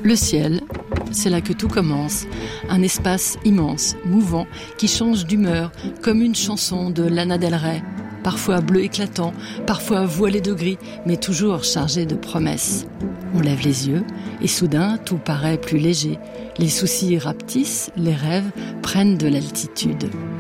Le ciel, c'est là que tout commence. Un espace immense, mouvant, qui change d'humeur, comme une chanson de Lana Del Rey. Parfois bleu éclatant, parfois voilé de gris, mais toujours chargé de promesses. On lève les yeux, et soudain, tout paraît plus léger. Les soucis rapetissent, les rêves prennent de l'altitude.